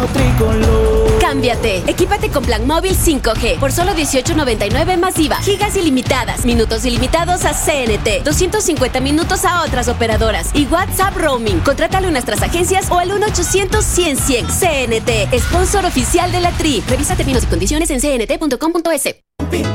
Tricolor. Cámbiate. Equípate con plan móvil 5G por solo $18.99 más IVA. Gigas ilimitadas, minutos ilimitados a CNT, 250 minutos a otras operadoras y WhatsApp roaming. Contrátalo en nuestras agencias o al 1-800-100-100. CNT, sponsor oficial de la Tri. Revisa términos y condiciones en cnt.com.es.